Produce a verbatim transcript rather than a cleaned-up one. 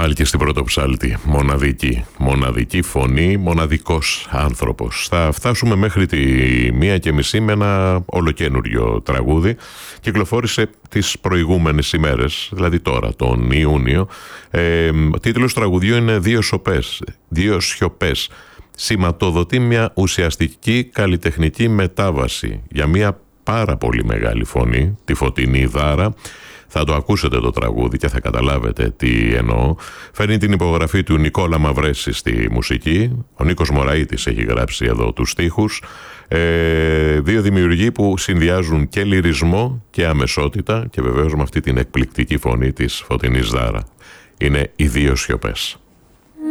Πάλι και στην πρωτοψάλτη. Μοναδική. Μοναδική φωνή, μοναδικός άνθρωπος. Θα φτάσουμε μέχρι τη μία και μισή με ένα ολοκένουργιο τραγούδι. Κυκλοφόρησε τις προηγούμενες ημέρες, δηλαδή τώρα, τον Ιούνιο. Ε, ο τίτλος τραγουδιού είναι «Δύο σιωπές». Δύο σιωπές. Σηματοδοτεί μια ουσιαστική καλλιτεχνική μετάβαση για μια πάρα πολύ μεγάλη φωνή, τη Φωτεινή Δάρα. Θα το ακούσετε το τραγούδι και θα καταλάβετε τι εννοώ. Φέρνει την υπογραφή του Νικόλα Μαυρέση στη μουσική. Ο Νίκος Μωραΐτης έχει γράψει εδώ τους στίχους. Ε, δύο δημιουργοί που συνδυάζουν και λυρισμό και αμεσότητα και βεβαίως με αυτή την εκπληκτική φωνή της Φωτεινής Δάρα. Είναι οι δύο σιωπές.